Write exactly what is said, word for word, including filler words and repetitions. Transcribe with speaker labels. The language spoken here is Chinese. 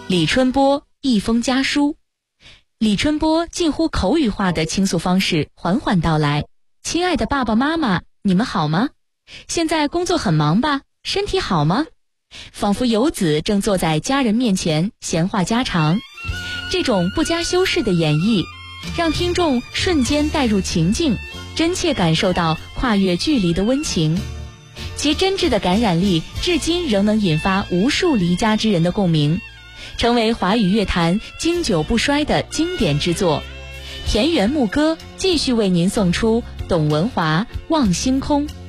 Speaker 1: 李春波一封家书。李春波近乎口语化的倾诉方式缓缓道来：亲爱的爸爸妈妈，你们好吗？现在工作很忙吧？身体好吗？仿佛游子正坐在家人面前闲话家常。这种不加修饰的演绎，让听众瞬间带入情境，真切感受到跨越距离的温情。其真挚的感染力至今仍能引发无数离家之人的共鸣，成为华语乐坛经久不衰的经典之作。田园牧歌继续为您送出董文华《望星空》。